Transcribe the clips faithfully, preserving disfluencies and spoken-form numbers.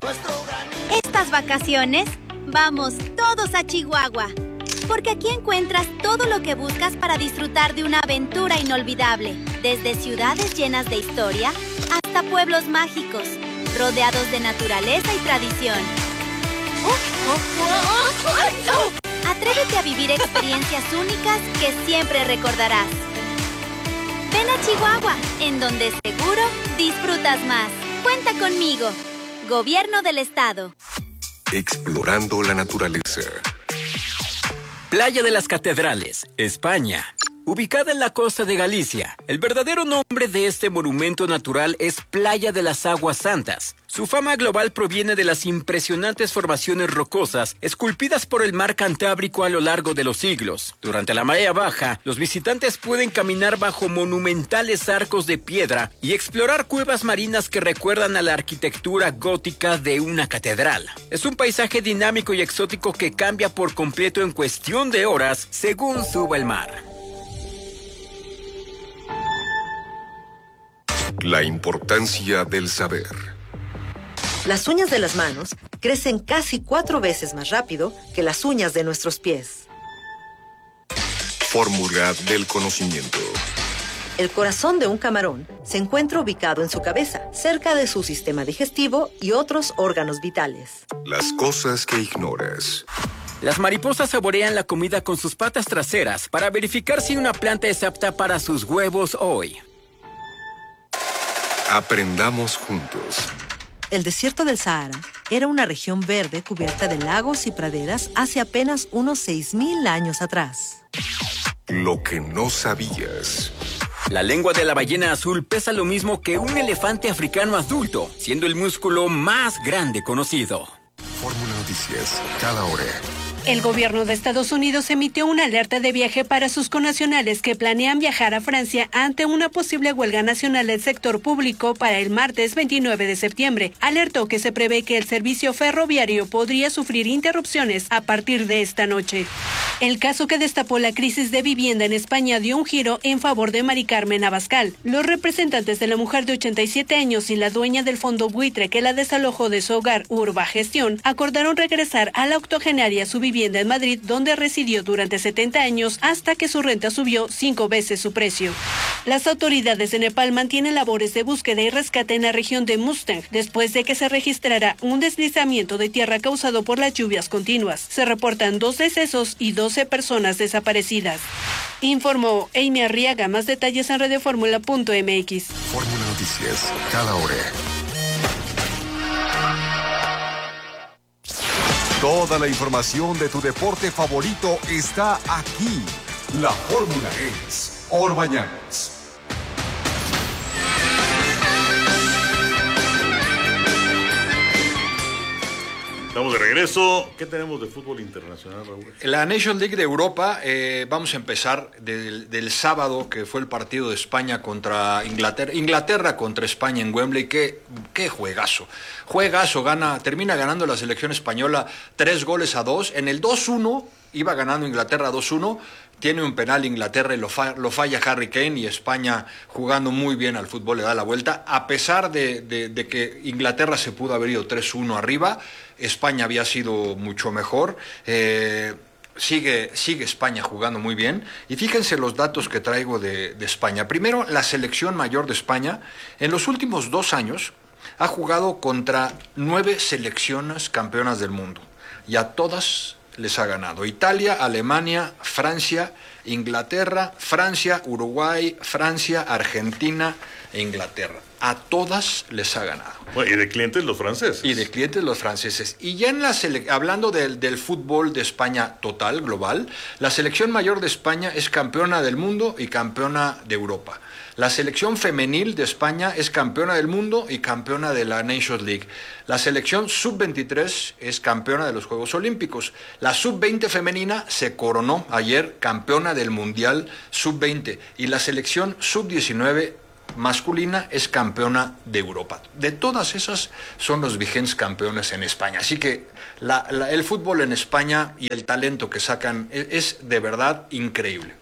Estas vacaciones, vamos todos a Chihuahua, porque aquí encuentras todo lo que buscas para disfrutar de una aventura inolvidable, desde ciudades llenas de historia hasta pueblos mágicos, rodeados de naturaleza y tradición. Atrévete a vivir experiencias únicas que siempre recordarás. Ven a Chihuahua, en donde seguro disfrutas más. Cuenta conmigo. Gobierno del Estado. Explorando la naturaleza. Playa de las Catedrales, España. Ubicada en la costa de Galicia, el verdadero nombre de este monumento natural es Playa de las Aguas Santas. Su fama global proviene de las impresionantes formaciones rocosas esculpidas por el mar Cantábrico a lo largo de los siglos. Durante la marea baja, los visitantes pueden caminar bajo monumentales arcos de piedra y explorar cuevas marinas que recuerdan a la arquitectura gótica de una catedral. Es un paisaje dinámico y exótico que cambia por completo en cuestión de horas según suba el mar. La importancia del saber. Las uñas de las manos crecen casi cuatro veces más rápido que las uñas de nuestros pies. Fórmula del conocimiento. El corazón de un camarón se encuentra ubicado en su cabeza, cerca de su sistema digestivo y otros órganos vitales. Las cosas que ignoras. Las mariposas saborean la comida con sus patas traseras para verificar si una planta es apta para sus huevos hoy. Aprendamos juntos. El desierto del Sahara era una región verde cubierta de lagos y praderas hace apenas unos seis mil años atrás. Lo que no sabías. La lengua de la ballena azul pesa lo mismo que un elefante africano adulto, siendo el músculo más grande conocido. Fórmula Noticias, cada hora. El gobierno de Estados Unidos emitió una alerta de viaje para sus connacionales que planean viajar a Francia ante una posible huelga nacional del sector público para el martes veintinueve de septiembre. Alertó que se prevé que el servicio ferroviario podría sufrir interrupciones a partir de esta noche. El caso que destapó la crisis de vivienda en España dio un giro en favor de Mari Carmen Abascal. Los representantes de la mujer de ochenta y siete años y la dueña del fondo buitre que la desalojó de su hogar Urba Gestión acordaron regresar a la octogenaria a su vivienda en Madrid, donde residió durante setenta años hasta que su renta subió cinco veces su precio. Las autoridades de Nepal mantienen labores de búsqueda y rescate en la región de Mustang después de que se registrara un deslizamiento de tierra causado por las lluvias continuas. Se reportan dos decesos y doce personas desaparecidas. Informó Amy Arriaga. Más detalles en radioformula punto m x. Fórmula Noticias, cada hora. Toda la información de tu deporte favorito está aquí. La fórmula es Orbañanos. Estamos de regreso. ¿Qué tenemos de fútbol internacional, Raúl? La Nation League de Europa, eh, vamos a empezar del, del sábado, que fue el partido de España contra Inglaterra. Inglaterra contra España en Wembley. Qué, qué juegazo. Juegazo, gana, termina ganando la selección española tres goles a dos. En el dos uno iba ganando Inglaterra dos uno. Tiene un penal Inglaterra y lo, fa- lo falla Harry Kane, y España, jugando muy bien al fútbol, le da la vuelta. A pesar de, de, de que Inglaterra se pudo haber ido tres uno arriba, España había sido mucho mejor. Eh, sigue, sigue España jugando muy bien. Y fíjense los datos que traigo de, de España. Primero, la selección mayor de España, en los últimos dos años, ha jugado contra nueve selecciones campeonas del mundo. Y a todas les ha ganado. Italia, Alemania, Francia, Inglaterra, Francia, Uruguay, Francia, Argentina e Inglaterra. A todas les ha ganado. Bueno, y de clientes los franceses. Y de clientes los franceses. Y ya en la sele- hablando del, del fútbol de España total, global, la selección mayor de España es campeona del mundo y campeona de Europa. La selección femenil de España es campeona del mundo y campeona de la Nations League. La selección sub veintitrés es campeona de los Juegos Olímpicos. La sub veinte femenina se coronó ayer campeona del Mundial sub veinte. Y la selección sub diecinueve masculina es campeona de Europa. De todas esas son los vigentes campeones en España. Así que la, la, el fútbol en España y el talento que sacan es, es de verdad increíble.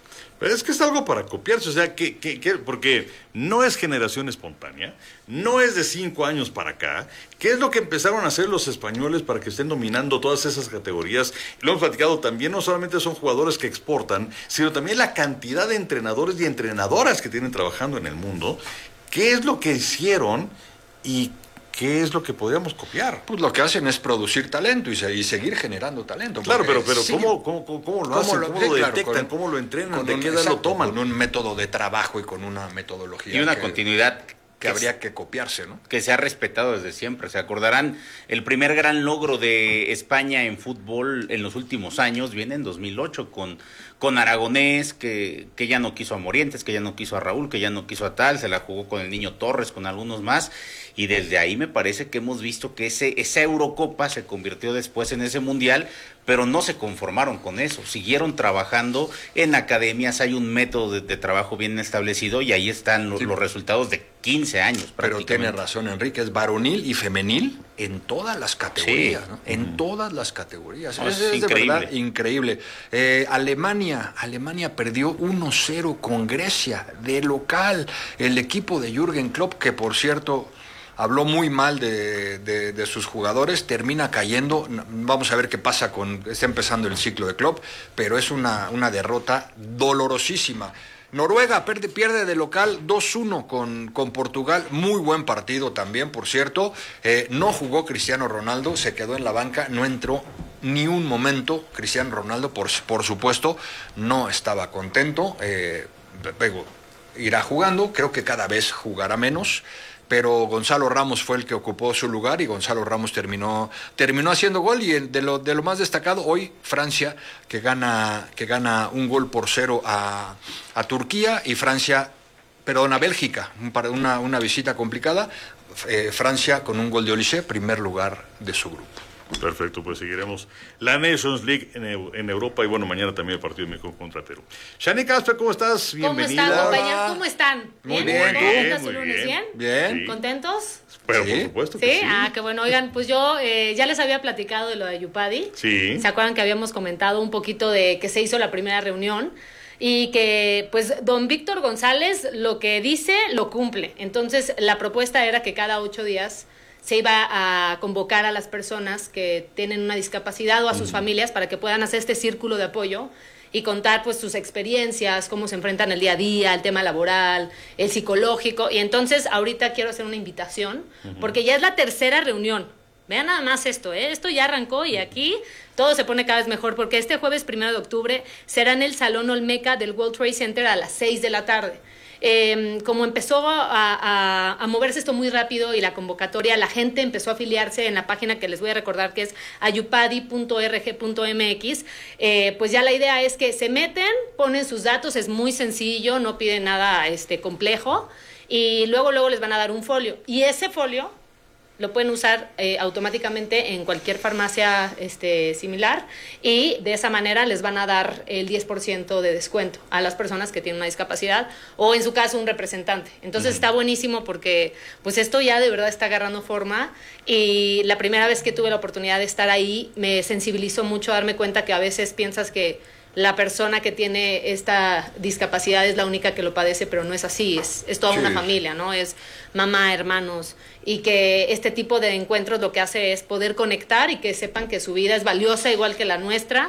Es que es algo para copiarse, o sea, que, que, que, porque no es generación espontánea, no es de cinco años para acá. ¿Qué es lo que empezaron a hacer los españoles para que estén dominando todas esas categorías? Lo hemos platicado también, no solamente son jugadores que exportan, sino también la cantidad de entrenadores y entrenadoras que tienen trabajando en el mundo. ¿Qué es lo que hicieron y qué es lo que podríamos copiar? Pues lo que hacen es producir talento y, se, y seguir generando talento. Claro, pero, pero sí, ¿cómo, cómo, cómo, cómo lo ¿cómo hacen? Lo, ¿Cómo sí, lo detectan? Claro, con, ¿Cómo lo entrenan? ¿De un, qué edad lo toman? Con un método de trabajo y con una metodología. Y una que, continuidad. Que habría que copiarse, ¿no? Que se ha respetado desde siempre. Se acordarán, el primer gran logro de España en fútbol en los últimos años viene en dos mil ocho con, con Aragonés, que, que ya no quiso a Morientes, que ya no quiso a Raúl, que ya no quiso a tal, se la jugó con el Niño Torres, con algunos más, y desde ahí me parece que hemos visto que ese esa Eurocopa se convirtió después en ese Mundial, pero no se conformaron con eso, siguieron trabajando en academias, hay un método de, de trabajo bien establecido y ahí están los, sí. los resultados de quince años. Pero tiene razón Enrique, es varonil y femenil en todas las categorías, sí. ¿no? En mm. todas las categorías. No, es, es, es increíble. De verdad increíble. Eh, Alemania, Alemania perdió uno cero con Grecia, de local. El equipo de Jürgen Klopp, que por cierto habló muy mal de, de, de sus jugadores, termina cayendo. Vamos a ver qué pasa con, está empezando el ciclo de Klopp, pero es una, una derrota dolorosísima. Noruega pierde, pierde de local dos uno con, con Portugal, muy buen partido también, por cierto. Eh, no jugó Cristiano Ronaldo, se quedó en la banca, no entró ni un momento. Cristiano Ronaldo, por, por supuesto, no estaba contento. Eh, luego irá jugando, creo que cada vez jugará menos. Pero Gonzalo Ramos fue el que ocupó su lugar y Gonzalo Ramos terminó terminó haciendo gol. Y de lo de lo más destacado hoy, Francia, que gana que gana un gol por cero a, a Turquía, y Francia, perdón, a Bélgica, para una, una visita complicada. Eh, Francia con un gol de Olise, primer lugar de su grupo. Perfecto, pues seguiremos la Nations League en, en Europa y bueno, mañana también el partido de México contra Perú. Shani Casper, ¿cómo estás? Bienvenida. ¿Cómo están, compañeros? ¿Cómo están? Muy ¿Bien? bien, ¿Bien? muy ¿Bien? bien. Bien. Sí. ¿Contentos? Pero Sí. por supuesto ¿Sí? que sí. Ah, qué bueno. Oigan, pues yo eh, ya les había platicado de lo de Yupadi. Sí. ¿Se acuerdan que habíamos comentado un poquito de que se hizo la primera reunión? Y que, pues, don Víctor González lo que dice, lo cumple. Entonces, la propuesta era que cada ocho días se iba a convocar a las personas que tienen una discapacidad o a sus familias para que puedan hacer este círculo de apoyo y contar pues sus experiencias, cómo se enfrentan el día a día, el tema laboral, el psicológico. Y entonces ahorita quiero hacer una invitación, uh-huh. porque ya es la tercera reunión. Vean nada más esto, ¿eh? Esto ya arrancó y aquí todo se pone cada vez mejor, porque este jueves primero de octubre será en el Salón Olmeca del World Trade Center a las seis de la tarde. Eh, como empezó a, a, a moverse esto muy rápido y la convocatoria, la gente empezó a afiliarse en la página que les voy a recordar, que es ayupadi punto org punto mx, eh, pues ya la idea es que se meten, ponen sus datos, es muy sencillo, no piden nada este, complejo, y luego luego les van a dar un folio, y ese folio lo pueden usar eh, automáticamente en cualquier farmacia este, similar, y de esa manera les van a dar el diez por ciento de descuento a las personas que tienen una discapacidad o en su caso un representante. Entonces uh-huh. está buenísimo porque pues esto ya de verdad está agarrando forma, y la primera vez que tuve la oportunidad de estar ahí me sensibilizó mucho a darme cuenta que a veces piensas que la persona que tiene esta discapacidad es la única que lo padece, pero no es así, es, es toda sí. una familia, ¿no? Es mamá, hermanos, y que este tipo de encuentros lo que hace es poder conectar y que sepan que su vida es valiosa igual que la nuestra,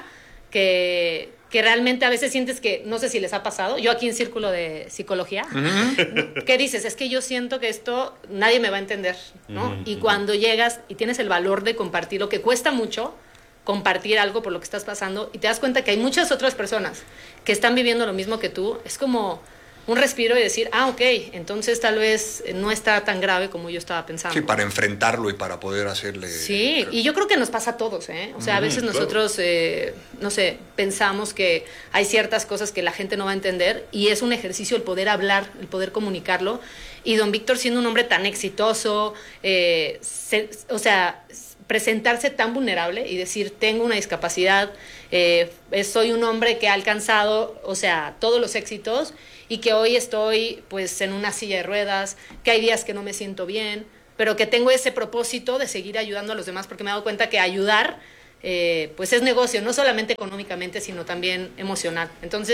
que, que realmente a veces sientes que, no sé si les ha pasado, yo aquí en Círculo de Psicología, uh-huh. ¿qué dices? Es que yo siento que esto nadie me va a entender, ¿no? Uh-huh. Y cuando llegas y tienes el valor de compartir lo que cuesta mucho, compartir algo por lo que estás pasando, y te das cuenta que hay muchas otras personas que están viviendo lo mismo que tú, es como un respiro y decir, ah, ok, entonces tal vez no está tan grave como yo estaba pensando. Sí, para enfrentarlo y para poder hacerle... Sí, y yo creo que nos pasa a todos, ¿eh? O sea, a veces mm, nosotros, claro. eh, no sé, pensamos que hay ciertas cosas que la gente no va a entender, y es un ejercicio el poder hablar, el poder comunicarlo, y don Víctor, siendo un hombre tan exitoso, eh, se, o sea... presentarse tan vulnerable y decir, tengo una discapacidad, eh, soy un hombre que ha alcanzado, o sea, todos los éxitos, y que hoy estoy pues en una silla de ruedas, que hay días que no me siento bien, pero que tengo ese propósito de seguir ayudando a los demás, porque me he dado cuenta que ayudar eh, pues es negocio, no solamente económicamente, sino también emocional. Entonces,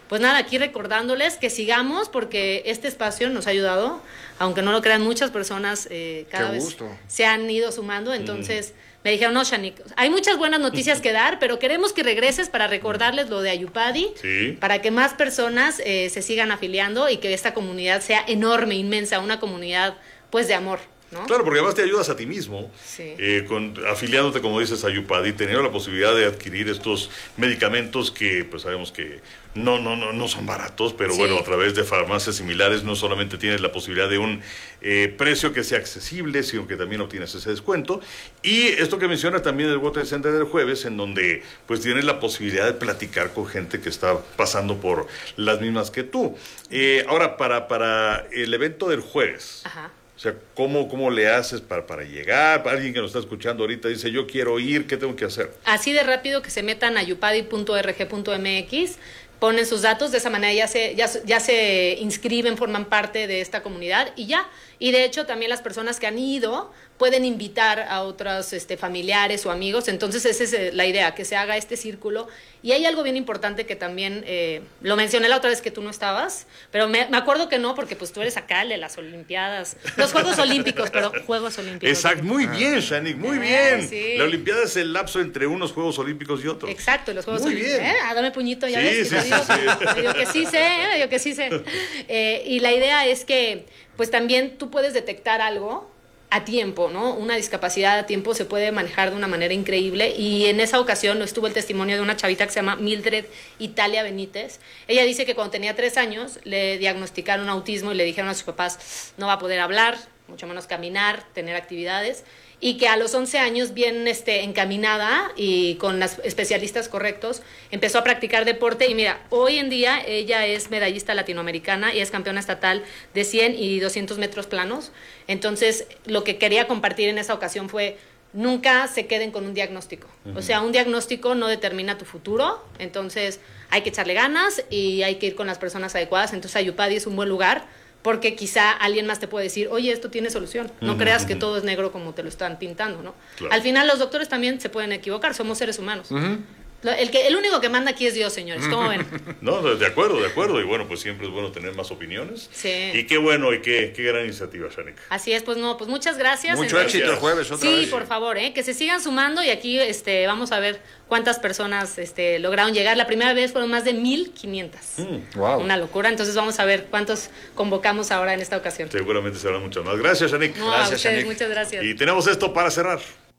pues nada, aquí recordándoles que sigamos porque este espacio nos ha ayudado, aunque no lo crean, muchas personas eh, cada Qué vez gusto. se han ido sumando, entonces mm. me dijeron, no, Shanique, hay muchas buenas noticias que dar, pero queremos que regreses para recordarles lo de Ayupadi, sí. para que más personas eh, se sigan afiliando y que esta comunidad sea enorme, inmensa, una comunidad pues de amor. ¿No? Claro, porque además te ayudas a ti mismo, sí. eh, con, afiliándote, como dices, a Ayupadi, teniendo la posibilidad de adquirir estos medicamentos que pues sabemos que no, no, no, no son baratos, pero sí. bueno, a través de farmacias similares no solamente tienes la posibilidad de un eh, precio que sea accesible, sino que también obtienes ese descuento. Y esto que mencionas también del Water Center del jueves, en donde pues tienes la posibilidad de platicar con gente que está pasando por las mismas que tú. Eh, ahora, para, para el evento del jueves. Ajá. O sea, ¿cómo, cómo le haces para, para llegar? Para alguien que nos está escuchando ahorita dice, yo quiero ir, ¿qué tengo que hacer? Así de rápido que se metan a ayupadi punto org punto m x, ponen sus datos, de esa manera ya se, ya, ya se inscriben, forman parte de esta comunidad y ya. Y de hecho también las personas que han ido pueden invitar a otros este, familiares o amigos, entonces esa es la idea, que se haga este círculo. Y hay algo bien importante que también, eh, lo mencioné la otra vez que tú no estabas, pero me, me acuerdo que no, porque pues tú eres acá de las Olimpiadas, los Juegos Olímpicos, pero Juegos Olímpicos. Exacto, muy bien, Shanique, muy eh, bien. Sí. La Olimpiada es el lapso entre unos Juegos Olímpicos y otros. Exacto, los Juegos muy Olímpicos. bien. ¿Eh? Ah, dame puñito, ya sí, ves. Sí, que sí, digo, sí. digo que sí sé, ¿eh? Digo que sí sé. Eh, y la idea es que, pues también tú puedes detectar algo a tiempo, ¿no? Una discapacidad a tiempo se puede manejar de una manera increíble y en esa ocasión estuvo el testimonio de una chavita que se llama Mildred Italia Benítez. Ella dice que cuando tenía tres años le diagnosticaron autismo y le dijeron a sus papás no va a poder hablar, mucho menos caminar, tener actividades, y que a los once años, bien este, encaminada y con los especialistas correctos, empezó a practicar deporte y mira, hoy en día ella es medallista latinoamericana y es campeona estatal de cien y doscientos metros planos. Entonces, lo que quería compartir en esa ocasión fue, nunca se queden con un diagnóstico. Uh-huh. O sea, un diagnóstico no determina tu futuro, entonces hay que echarle ganas y hay que ir con las personas adecuadas. Entonces, Ayupadi es un buen lugar, porque quizá alguien más te puede decir, oye, esto tiene solución. No uh-huh, creas uh-huh. que todo es negro como te lo están pintando, ¿no? Claro. Al final los doctores también se pueden equivocar, somos seres humanos. Uh-huh. El, que, el único que manda aquí es Dios, señores, ¿cómo ven? No, de acuerdo, de acuerdo. Y bueno, pues siempre es bueno tener más opiniones. Sí. Y qué bueno y qué, qué gran iniciativa, Shanique. Así es, pues no, pues muchas gracias. Mucho Entonces, éxito el jueves otra sí, vez. Sí, por favor, ¿eh? Que se sigan sumando y aquí este, vamos a ver cuántas personas este, lograron llegar. La primera vez fueron más de mil quinientas. Mm. Wow. Una locura. Entonces vamos a ver cuántos convocamos ahora en esta ocasión. Seguramente serán muchas más. Gracias, Shanique. No, gracias, a ustedes, Shanique. muchas gracias. Y tenemos esto para cerrar.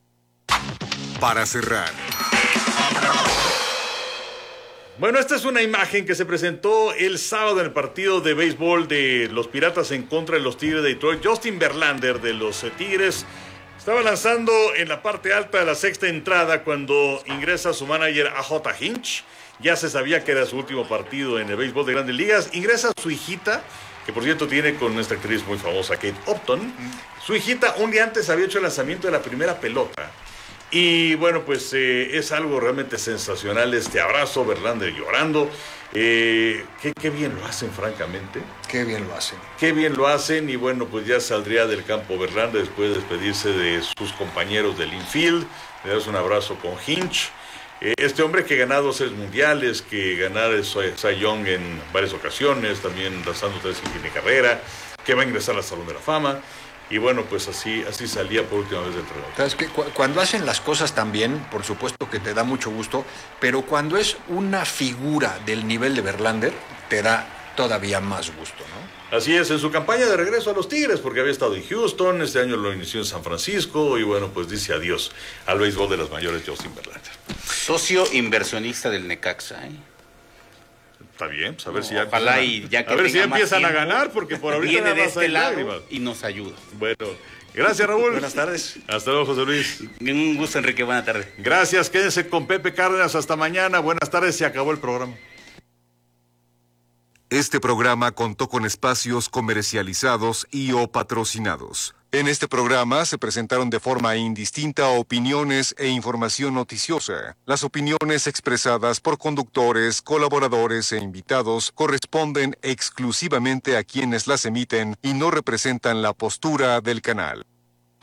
Para cerrar. Bueno, esta es una imagen que se presentó el sábado en el partido de béisbol de los Piratas en contra de los Tigres de Detroit. Justin Verlander de los eh, Tigres estaba lanzando en la parte alta de la sexta entrada cuando ingresa su manager A J Hinch. Ya se sabía que era su último partido en el béisbol de Grandes Ligas. Ingresa su hijita, que por cierto tiene con nuestra actriz muy famosa, Kate Upton. Su hijita un día antes había hecho el lanzamiento de la primera pelota. Y bueno, pues eh, es algo realmente sensacional este abrazo, Verlander llorando. Eh, qué, qué bien lo hacen, francamente. Qué bien lo hacen. Qué bien lo hacen y bueno, pues ya saldría del campo Verlander después de despedirse de sus compañeros del infield. Le das un abrazo con Hinch. Eh, este hombre que ha ganado seis mundiales, que ganara el Cy Young en varias ocasiones, también lanzando tres en fin de carrera, que va a ingresar al Salón de la Fama. Y bueno, pues así, así salía por última vez del reloj. ¿Sabes qué? Cuando hacen las cosas tan bien, por supuesto que te da mucho gusto, pero cuando es una figura del nivel de Verlander, te da todavía más gusto, ¿no? Así es, en su campaña de regreso a los Tigres, porque había estado en Houston, este año lo inició en San Francisco, y bueno, pues dice adiós al béisbol de las mayores, Justin Verlander. Socio inversionista del Necaxa, ¿eh? Está bien, pues a ver no, si ya ojalá empiezan, y ya que a ver si ya empiezan tiempo, a ganar, porque por ahorita viene nada de más este hay lado lágrimas. y nos ayuda. Bueno, gracias, Raúl. Buenas tardes. Hasta luego, José Luis. Un gusto, Enrique, buena tarde. Gracias, quédense con Pepe Cárdenas hasta mañana. Buenas tardes, se acabó el programa. Este programa contó con espacios comercializados y o patrocinados. En este programa se presentaron de forma indistinta opiniones e información noticiosa. Las opiniones expresadas por conductores, colaboradores e invitados corresponden exclusivamente a quienes las emiten y no representan la postura del canal.